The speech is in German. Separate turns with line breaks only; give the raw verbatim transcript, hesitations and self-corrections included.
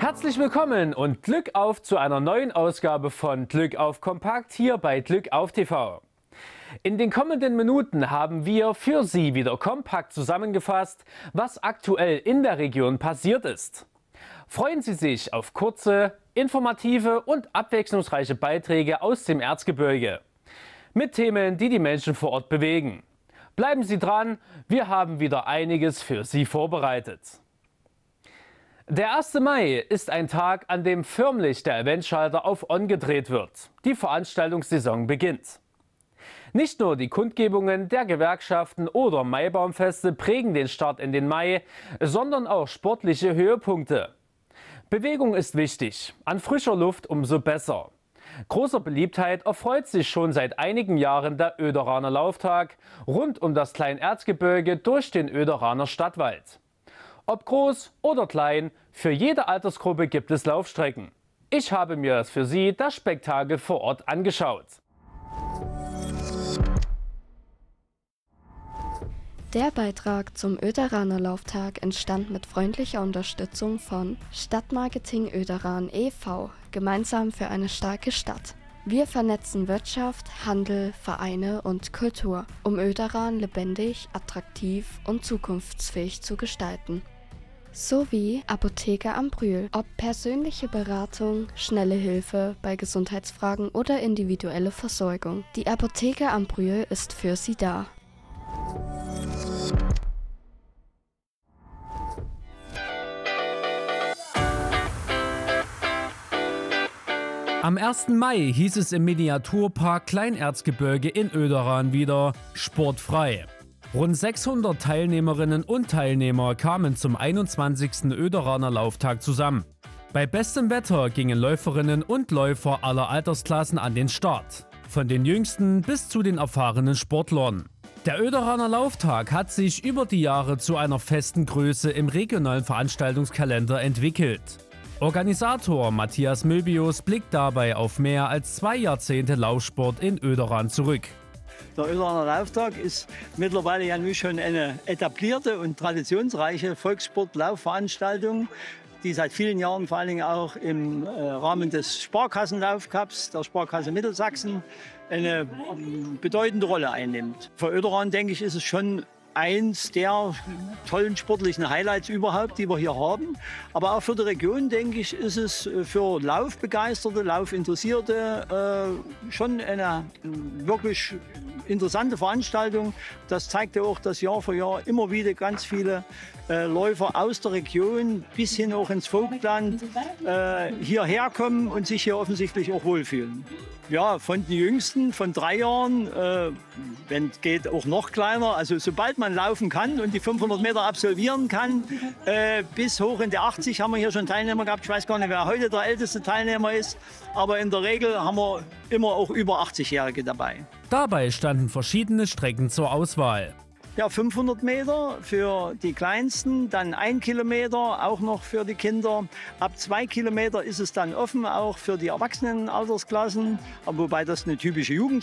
Herzlich willkommen und Glück auf zu einer neuen Ausgabe von Glück auf Kompakt hier bei Glück auf T V. In den kommenden Minuten haben wir für Sie wieder kompakt zusammengefasst, was aktuell in der Region passiert ist. Freuen Sie sich auf kurze, informative und abwechslungsreiche Beiträge aus dem Erzgebirge mit Themen, die die Menschen vor Ort bewegen. Bleiben Sie dran, wir haben wieder einiges für Sie vorbereitet. Der erste Mai ist ein Tag, an dem förmlich der Eventschalter auf On gedreht wird. Die Veranstaltungssaison beginnt. Nicht nur die Kundgebungen der Gewerkschaften oder Maibaumfeste prägen den Start in den Mai, sondern auch sportliche Höhepunkte. Bewegung ist wichtig, an frischer Luft umso besser. Großer Beliebtheit erfreut sich schon seit einigen Jahren der Oederaner Lauftag rund um das Kleinerzgebirge durch den Oederaner Stadtwald. Ob groß oder klein, für jede Altersgruppe gibt es Laufstrecken. Ich habe mir für Sie das Spektakel vor Ort angeschaut.
Der Beitrag zum Oederaner Lauftag entstand mit freundlicher Unterstützung von Stadtmarketing Oederan e V, gemeinsam für eine starke Stadt. Wir vernetzen Wirtschaft, Handel, Vereine und Kultur, um Oederan lebendig, attraktiv und zukunftsfähig zu gestalten. Sowie Apotheke am Brühl, ob persönliche Beratung, schnelle Hilfe bei Gesundheitsfragen oder individuelle Versorgung. Die Apotheke am Brühl ist für Sie da.
Am ersten Mai hieß es im Miniaturpark Kleinerzgebirge in Oederan wieder sportfrei. Rund sechshundert Teilnehmerinnen und Teilnehmer kamen zum einundzwanzigsten Oederaner Lauftag zusammen. Bei bestem Wetter gingen Läuferinnen und Läufer aller Altersklassen an den Start, von den Jüngsten bis zu den erfahrenen Sportlern. Der Oederaner Lauftag hat sich über die Jahre zu einer festen Größe im regionalen Veranstaltungskalender entwickelt. Organisator Matthias Möbius blickt dabei auf mehr als zwei Jahrzehnte Laufsport in Oederan zurück.
Der Oederaner Lauftag ist mittlerweile ja nun schon eine etablierte und traditionsreiche Volkssport-Laufveranstaltung, die seit vielen Jahren vor allen Dingen auch im äh, Rahmen des Sparkassenlaufcups der Sparkasse Mittelsachsen eine ähm, bedeutende Rolle einnimmt. Für Oederan, denke ich, ist es schon eins der tollen sportlichen Highlights überhaupt, die wir hier haben. Aber auch für die Region, denke ich, ist es für Laufbegeisterte, Laufinteressierte äh, schon eine äh, wirklich interessante Veranstaltung. Das zeigt ja auch, dass Jahr für Jahr immer wieder ganz viele äh, Läufer aus der Region bis hin auch ins Vogtland äh, hierher kommen und sich hier offensichtlich auch wohlfühlen. Ja, von den Jüngsten, von drei Jahren, äh, wenn es geht, auch noch kleiner. Also sobald man laufen kann und die fünfhundert Meter absolvieren kann, äh, bis hoch in die achtzig haben wir hier schon Teilnehmer gehabt. Ich weiß gar nicht, wer heute der älteste Teilnehmer ist, aber in der Regel haben wir immer auch über achtzigjährige dabei.
Dabei standen verschiedene Strecken zur Auswahl.
Ja, fünfhundert Meter für die Kleinsten, dann ein Kilometer auch noch für die Kinder. Ab zwei Kilometer ist es dann offen, auch für die Erwachsenen Altersklassen, wobei das eine typische Jugend